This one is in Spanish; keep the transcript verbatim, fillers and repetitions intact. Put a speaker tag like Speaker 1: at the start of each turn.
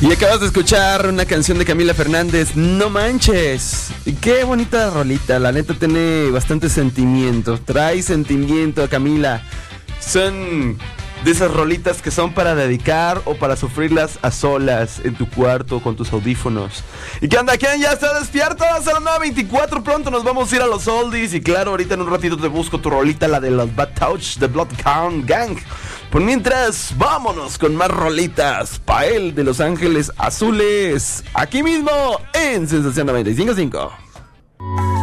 Speaker 1: Y acabas de escuchar una canción de Camila Fernández, No Manches. Qué bonita rolita, la neta tiene bastante sentimiento. Trae sentimiento, Camila. Son de esas rolitas que son para dedicar o para sufrirlas a solas en tu cuarto con tus audífonos. ¿Y qué onda? ¿Quién ya está despierto? A las nueve veinticuatro, pronto nos vamos a ir a los oldies. Y claro, ahorita en un ratito te busco tu rolita, la de los Bad Touch de Bloodhound Gang. Por mientras, vámonos con más rolitas. Pael de Los Ángeles Azules, aquí mismo en Sensación noventa y cinco punto cinco.